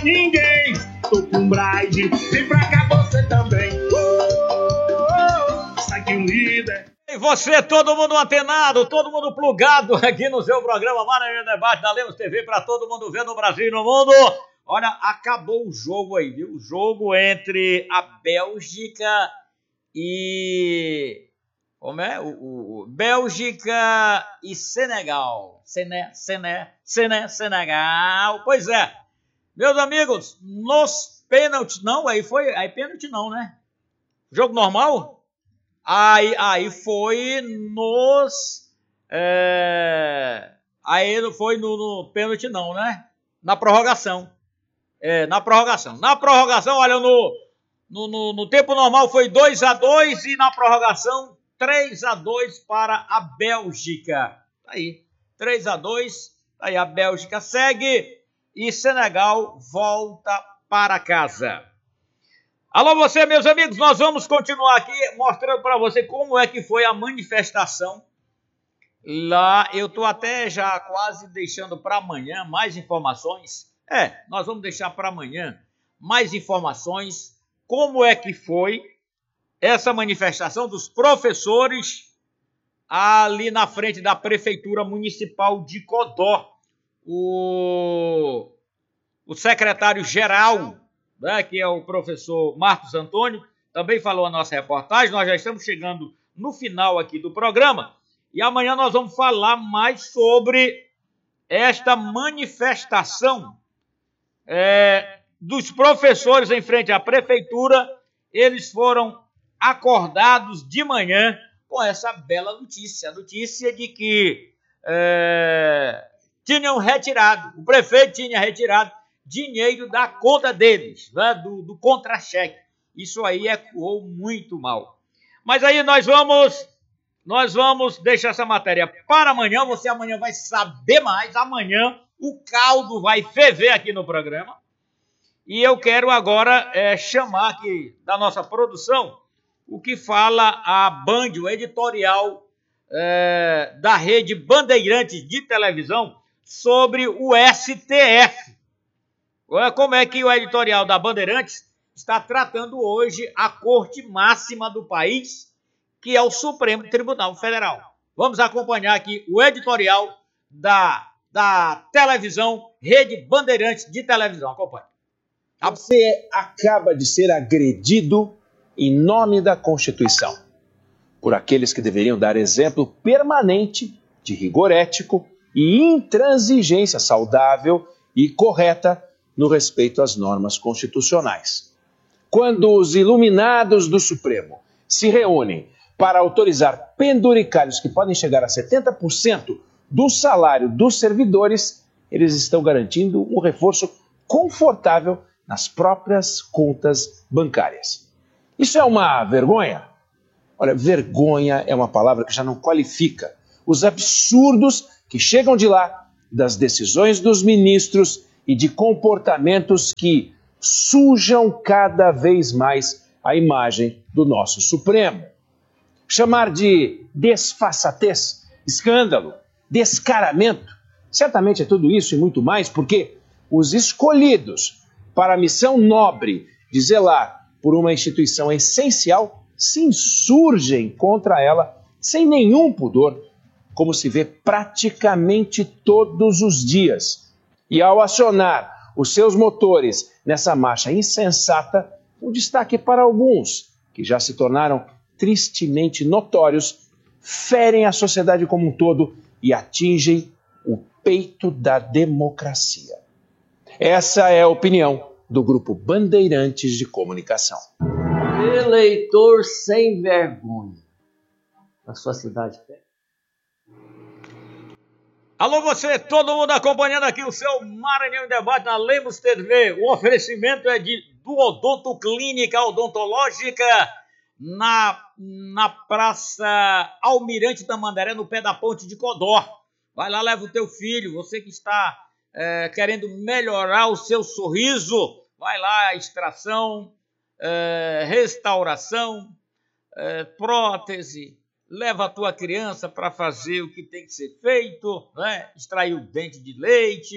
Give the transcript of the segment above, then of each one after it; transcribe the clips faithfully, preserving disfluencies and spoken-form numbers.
ninguém. Tô com Braide, vem pra cá você também. Uh, segue o líder. E você, todo mundo antenado, todo mundo plugado aqui no seu programa Maranhão Debate da Lemos T V para todo mundo ver no Brasil e no mundo. Olha, acabou o jogo aí, viu? O jogo entre a Bélgica e... Como é? O, o, o Bélgica e Senegal. Sene, Sene, Sene, Senegal. Pois é. Meus amigos, nos pênaltis... Não, aí foi... Aí pênalti não, né? Jogo normal? Aí, aí foi nos... É, aí foi no, no pênalti não, né? Na prorrogação. É, na prorrogação. Na prorrogação, olha, no, no, no, no tempo normal foi dois a dois e na prorrogação três a dois para a Bélgica. Aí, três a dois, aí a Bélgica segue e Senegal volta para casa. Alô você, meus amigos, nós vamos continuar aqui mostrando para você como é que foi a manifestação. Lá, eu estou até já quase deixando para amanhã mais informações. É, nós vamos deixar para amanhã mais informações, como é que foi essa manifestação dos professores ali na frente da Prefeitura Municipal de Codó. O, o secretário-geral, né, que é o professor Marcos Antônio, também falou a nossa reportagem. Nós já estamos chegando no final aqui do programa e amanhã nós vamos falar mais sobre esta manifestação é, dos professores em frente à prefeitura. Eles foram acordados de manhã com essa bela notícia, a notícia de que é, tinham retirado, o prefeito tinha retirado dinheiro da conta deles, né, do, do contra-cheque. Isso aí ecoou muito mal. Mas aí nós vamos, nós vamos deixar essa matéria para amanhã. Você amanhã vai saber mais. Amanhã o caldo vai ferver aqui no programa. E eu quero agora é, chamar aqui da nossa produção o que fala a Band, o editorial é, da Rede Bandeirantes de televisão sobre o S T F. Como é que o editorial da Bandeirantes está tratando hoje a corte máxima do país, que é o Supremo Tribunal Federal. Vamos acompanhar aqui o editorial da, da televisão, Rede Bandeirantes de televisão. Acompanhe. Você acaba de ser agredido em nome da Constituição, por aqueles que deveriam dar exemplo permanente de rigor ético e intransigência saudável e correta no respeito às normas constitucionais. Quando os iluminados do Supremo se reúnem para autorizar penduricalhos que podem chegar a setenta por cento do salário dos servidores, eles estão garantindo um reforço confortável nas próprias contas bancárias. Isso é uma vergonha? Olha, vergonha é uma palavra que já não qualifica os absurdos que chegam de lá, das decisões dos ministros e de comportamentos que sujam cada vez mais a imagem do nosso Supremo. Chamar de desfaçatez, escândalo, descaramento, certamente é tudo isso e muito mais, porque os escolhidos para a missão nobre de zelar por uma instituição essencial se insurgem contra ela sem nenhum pudor, como se vê praticamente todos os dias. E ao acionar os seus motores nessa marcha insensata, um destaque para alguns, que já se tornaram tristemente notórios, ferem a sociedade como um todo e atingem o peito da democracia. Essa é a opinião do Grupo Bandeirantes de Comunicação. Eleitor sem vergonha. Na sua cidade, pé. Alô você, todo mundo acompanhando aqui o seu Maranhão em Debate na Lemos T V. O oferecimento é de do Odonto Clínica Odontológica na, na Praça Almirante Tamandaré, no pé da ponte de Codó. Vai lá, leva o teu filho, você que está é, querendo melhorar o seu sorriso, vai lá, extração, é, restauração, é, prótese. Leva a tua criança para fazer o que tem que ser feito, né? Extrair o dente de leite,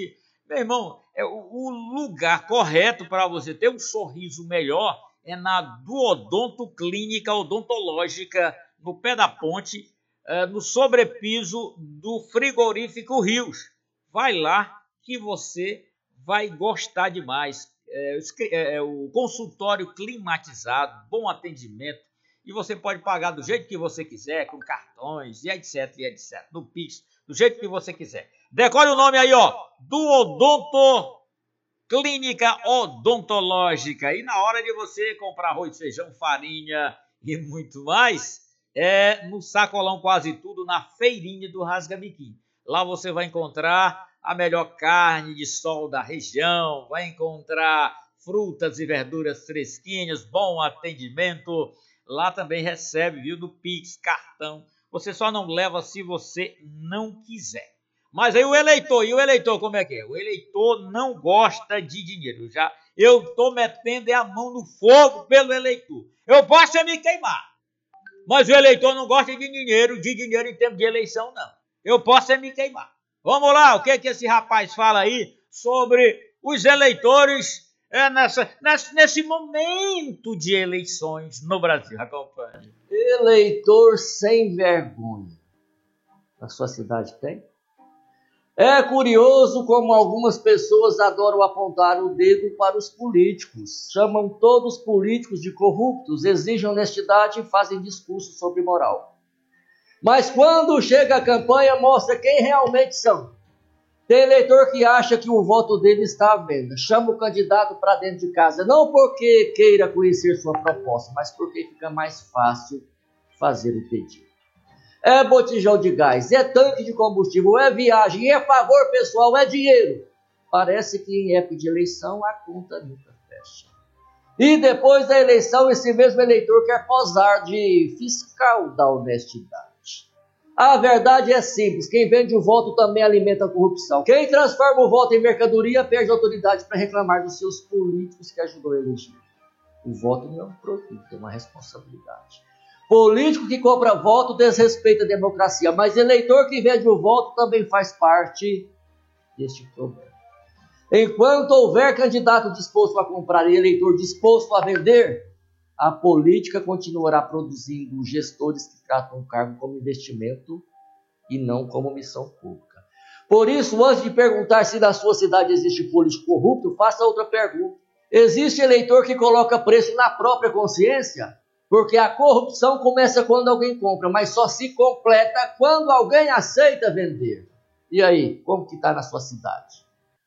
Meu irmão, é o, o lugar correto para você ter um sorriso melhor é na Duodonto Clínica Odontológica, no pé da ponte, é, no sobrepiso do frigorífico Rios. Vai lá que você vai gostar demais. É, é, o consultório climatizado, bom atendimento, e você pode pagar do jeito que você quiser, com cartões e etc, e etc, no Pix, do jeito que você quiser. Decore o nome aí, ó, Duodonto Clínica Odontológica. E na hora de você comprar arroz, feijão, farinha e muito mais, é no Sacolão Quase Tudo, na feirinha do Rasga-Biquinho. Lá você vai encontrar a melhor carne de sol da região, vai encontrar frutas e verduras fresquinhas, bom atendimento. Lá também recebe, viu, do Pix, cartão. Você só não leva se você não quiser. Mas aí o eleitor, e o eleitor como é que é? O eleitor não gosta de dinheiro. Já eu estou metendo a mão no fogo pelo eleitor. Eu posso é me queimar, mas o eleitor não gosta de dinheiro, de dinheiro em tempo de eleição, não. Eu posso é me queimar. Vamos lá, o que é que esse rapaz fala aí sobre os eleitores é, nessa, nesse, nesse momento de eleições no Brasil? Acompanhe. Eleitor sem vergonha. Na sua cidade tem? É curioso como algumas pessoas adoram apontar o dedo para os políticos. Chamam todos os políticos de corruptos, exigem honestidade e fazem discursos sobre moral. Mas quando chega a campanha, mostra quem realmente são. Tem eleitor que acha que o voto dele está à venda. Chama o candidato para dentro de casa, não porque queira conhecer sua proposta, mas porque fica mais fácil fazer o pedido. É botijão de gás, é tanque de combustível, é viagem, é favor pessoal, é dinheiro. Parece que em época de eleição a conta nunca fecha. E depois da eleição, esse mesmo eleitor quer posar de fiscal da honestidade. A verdade é simples, quem vende o voto também alimenta a corrupção. Quem transforma o voto em mercadoria perde autoridade para reclamar dos seus políticos que ajudou a eleger. O voto não é um produto, é uma responsabilidade. Político que compra voto desrespeita a democracia, mas eleitor que vende o voto também faz parte deste problema. Enquanto houver candidato disposto a comprar e eleitor disposto a vender, a política continuará produzindo gestores que tratam o cargo como investimento e não como missão pública. Por isso, antes de perguntar se na sua cidade existe político corrupto, faça outra pergunta. Existe eleitor que coloca preço na própria consciência? Porque a corrupção começa quando alguém compra, mas só se completa quando alguém aceita vender. E aí, como que está na sua cidade?